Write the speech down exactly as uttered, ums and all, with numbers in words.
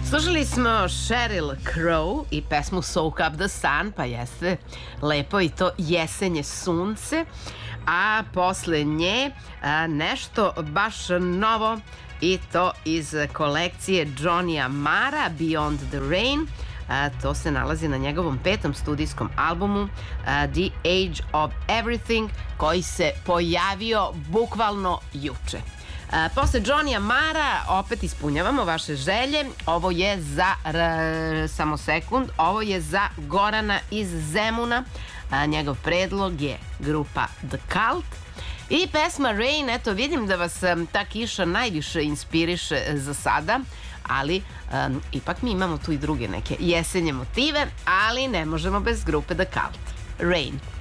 Slušali smo Sheryl Crow i pesmu Soak Up the Sun, pa jeste lepo i to jesenje sunce, a posle nje a, nešto baš novo i to iz kolekcije Johnnya Marra, Beyond the Rain. A, to se nalazi na njegovom petom studijskom albumu a, The Age of Everything, koji se pojavio bukvalno juče. A, posle Johnnya Marra opet ispunjavamo vaše želje. Ovo je za, r, samo sekund, ovo je za Gorana iz Zemuna. A, njegov predlog je grupa The Cult. I pesma Rain, eto vidim da vas um, ta kiša najviše inspiriše za sada, ali um, ipak mi imamo tu i druge neke jesenje motive, ali ne možemo bez grupe The Cult. Rain.